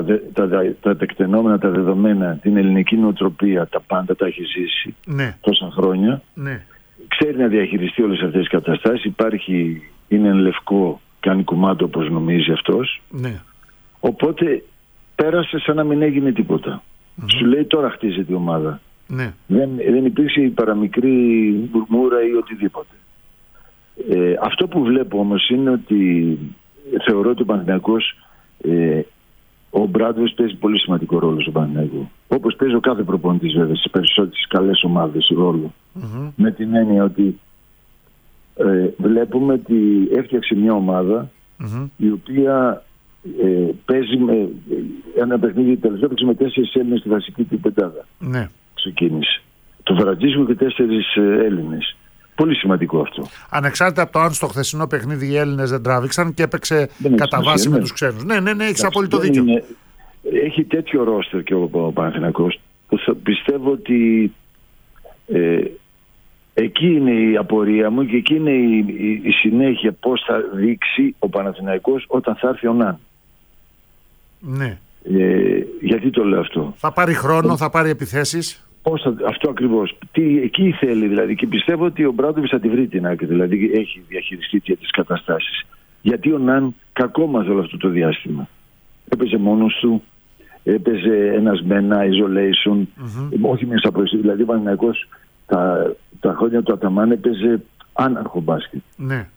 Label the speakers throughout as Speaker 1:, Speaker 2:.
Speaker 1: τα τεκτενόμενα, τα δεδομένα, την ελληνική νοοτροπία, τα πάντα τα έχει ζήσει τόσα χρόνια.
Speaker 2: Ναι.
Speaker 1: Ξέρει να διαχειριστεί όλες αυτές τις καταστάσεις. Είναι εν λευκό, κάνει κουμάντο όπως νομίζει αυτός.
Speaker 2: Ναι.
Speaker 1: Οπότε πέρασε σαν να μην έγινε τίποτα. Σου λέει τώρα χτίζεται η ομάδα.
Speaker 2: Ναι.
Speaker 1: Δεν υπήρξε η παραμικρή μουρμούρα ή οτιδήποτε. Αυτό που βλέπω όμως είναι ότι θεωρώ ότι ο Παναθηναϊκός, ο Μπράντοβιτς παίζει πολύ σημαντικό ρόλο στον Παναθηναϊκό. Όπως παίζει ο κάθε προπονητής βέβαια στις περισσότερες καλές ομάδες ρόλο. Με την έννοια ότι βλέπουμε ότι έφτιαξε μια ομάδα η οποία παίζει με ένα παιχνίδι τελευταίο, παίξει με 4 Έλληνες στη βασική του πεντάδα.
Speaker 2: Ναι.
Speaker 1: Ξεκίνησε. Το Φραντζίσκο και 4 Έλληνες. Πολύ σημαντικό αυτό.
Speaker 2: Ανεξάρτητα από το αν στο χθεσινό παιχνίδι οι Έλληνες δεν τράβηξαν και έπαιξε κατά βάση με τους ξένους. Ναι, έχεις απόλυτο δίκιο.
Speaker 1: Έχει τέτοιο ρόστερ και ο Παναθηναϊκός που πιστεύω ότι εκεί είναι η απορία μου και εκεί είναι η συνέχεια πώς θα δείξει ο Παναθηναϊκός όταν θα έρθει ο Ναν.
Speaker 2: Ναι.
Speaker 1: Γιατί το λέω αυτό?
Speaker 2: Θα πάρει χρόνο, θα πάρει επιθέσεις.
Speaker 1: Αυτό ακριβώς. Εκεί θέλει δηλαδή, και πιστεύω ότι ο Μπράντοβιτς θα τη βρει την άκρη, δηλαδή έχει διαχειριστεί τις καταστάσεις. Γιατί ο Ναν κακόμαθε όλο αυτό το διάστημα. Έπαιζε μόνος του, έπαιζε ένας με ένα isolation, όχι μέσα από εσύ. Δηλαδή ο Παναθηναϊκός τα χρόνια του Αταμάν έπαιζε άναρχο μπάσκετ.
Speaker 2: Ναι.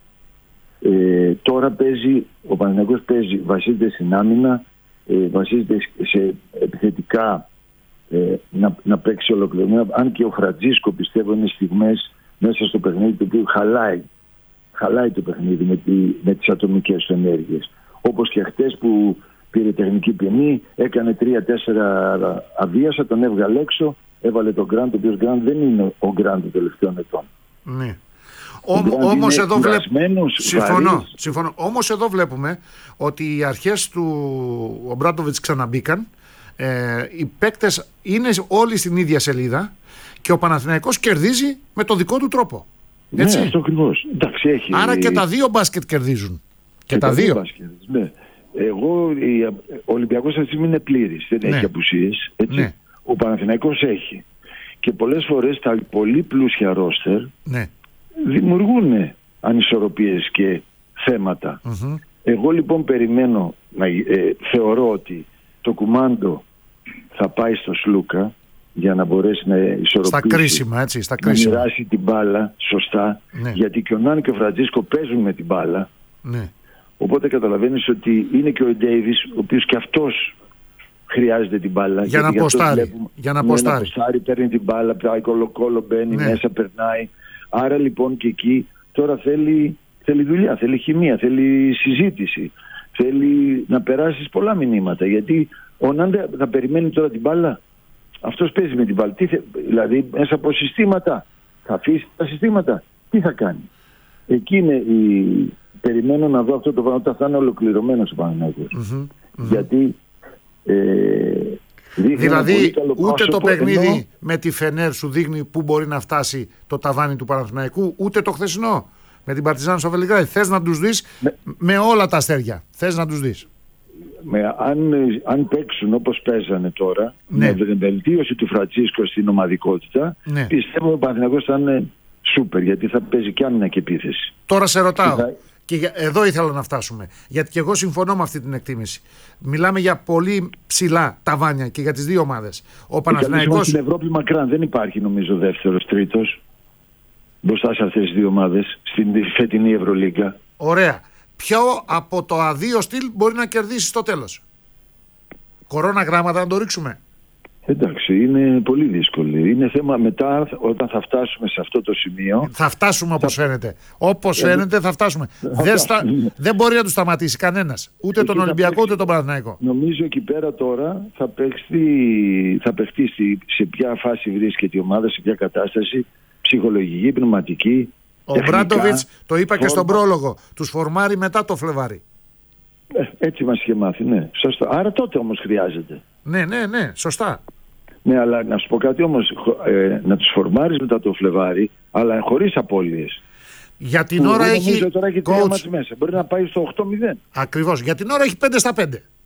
Speaker 1: Τώρα ο Παναθηναϊκός βασίζεται στην άμυνα, βασίζεται σε επιθετικά, να παίξει ολοκληρωμένα. Αν και ο Φραντζίσκο πιστεύω είναι στιγμές μέσα στο παιχνίδι το οποίο χαλάει το παιχνίδι με τις ατομικές του ενέργειες. Όπως και χτες που πήρε τεχνική ποινή, έκανε 3-4 αβίασα, τον έβγαλε έξω, έβαλε τον Γκραντ, ο οποίος Γκραντ δεν είναι ο Γκραντ των τελευταίων ετών.
Speaker 2: Ναι. Όμως εδώ συμφωνώ. Όμως εδώ βλέπουμε ότι οι αρχές του ο Μπράντοβιτς ξαναμπήκαν. Οι παίκτες είναι όλοι στην ίδια σελίδα και ο Παναθηναϊκός κερδίζει με το δικό του τρόπο. Έτσι?
Speaker 1: Ναι, αυτό ακριβώς. Εντάξει, έχει...
Speaker 2: Άρα και τα δύο μπάσκετ κερδίζουν. Και τα δύο.
Speaker 1: Μπάσκετ, ναι. Ο Ολυμπιακός αυτή τη στιγμή είναι πλήρης, δεν έχει απουσίες. Ναι. Ο Παναθηναϊκός έχει. Και πολλές φορές τα πολύ πλούσια ρόστερ δημιουργούν ανισορροπίες και θέματα. Εγώ λοιπόν περιμένω, θεωρώ ότι το κουμάντο θα πάει στο Σλούκα για να μπορέσει να ισορροπήσει,
Speaker 2: στα κρίσιμα, έτσι,
Speaker 1: να μοιράσει την μπάλα σωστά, γιατί και ο Νάν και ο Φραντζίσκο παίζουν με την μπάλα. Οπότε καταλαβαίνεις ότι είναι και ο Ντέιβις, ο οποίος και αυτός χρειάζεται την μπάλα
Speaker 2: για να ποστάρει. Για να ποστάρει,
Speaker 1: παίρνει την μπάλα, πάει κολοκόλο, μπαίνει μέσα, περνάει. Άρα λοιπόν και εκεί τώρα θέλει δουλειά, θέλει χημεία, θέλει συζήτηση, θέλει να περάσεις πολλά μηνύματα, γιατί ο Νάντε θα περιμένει τώρα την μπάλα. Αυτός παίζει με την μπάλα. Δηλαδή μέσα από συστήματα θα αφήσει τα συστήματα, τι θα κάνει? Εκεί είναι περιμένω να δω αυτό το πράγμα όταν θα είναι ολοκληρωμένος ο Παναθηναϊκός. Γιατί
Speaker 2: δηλαδή ούτε το παιχνίδι με τη Φενέρ σου δείχνει πού μπορεί να φτάσει το ταβάνι του Παναθηναϊκού, ούτε το χθεσινό με την Παρτιζάν στο Βελιγράδι. Θες να τους δεις με όλα τα αστέρια. Θες να τους δεις.
Speaker 1: Αν παίξουν όπως παίζανε τώρα, με την βελτίωση του Φραντζίσκο στην ομαδικότητα, πιστεύω ότι ο Παναθηναϊκός θα είναι σούπερ, γιατί θα παίζει και άμυνα και επίθεση.
Speaker 2: Τώρα σε ρωτάω, και εδώ ήθελα να φτάσουμε, γιατί και εγώ συμφωνώ με αυτή την εκτίμηση. Μιλάμε για πολύ ψηλά ταβάνια και για τις δύο ομάδες. Ο Παναθηναϊκός
Speaker 1: στην Ευρώπη μακράν δεν υπάρχει νομίζω δεύτερος, τρίτος μπροστά σε αυτές τις δύο ομάδες στην φετινή Ευρωλίγκα.
Speaker 2: Ωραία. Ποιο από το αδείο στυλ μπορεί να κερδίσει στο τέλος? Κορώνα γράμματα να το ρίξουμε.
Speaker 1: Εντάξει, είναι πολύ δύσκολη. Είναι θέμα μετά όταν θα φτάσουμε σε αυτό το σημείο.
Speaker 2: Θα φτάσουμε όπως φαίνεται. Όπως φαίνεται θα φτάσουμε. Δεν μπορεί να του σταματήσει κανένας. Ούτε τον Ολυμπιακό ούτε τον Παναθηναϊκό.
Speaker 1: Νομίζω εκεί πέρα τώρα θα παιχτεί σε ποια φάση βρίσκεται η ομάδα, σε ποια κατάσταση ψυχολογική, πνευματική.
Speaker 2: Ο Μπράντοβιτς το είπα και στον πρόλογο. Τους φορμάρει μετά το Φλεβάρι.
Speaker 1: Έτσι μας είχε μάθει, ναι. Σωστά. Άρα τότε όμως χρειάζεται.
Speaker 2: Ναι, σωστά.
Speaker 1: Ναι, αλλά να σου πω κάτι όμως, να τους φορμάρεις μετά το Φλεβάρι, αλλά χωρίς απώλειες.
Speaker 2: Για την ώρα έχει
Speaker 1: τώρα έχει 3 μάτς μέσα. Μπορεί να πάει στο 8-0.
Speaker 2: Ακριβώς. Για την ώρα έχει 5 στα 5.